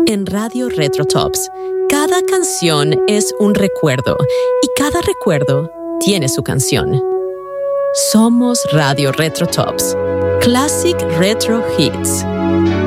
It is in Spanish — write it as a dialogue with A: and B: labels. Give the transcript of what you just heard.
A: En Radio Retro Tops, cada canción es un recuerdo y cada recuerdo tiene su canción. Somos Radio Retro Tops, Classic Retro Hits.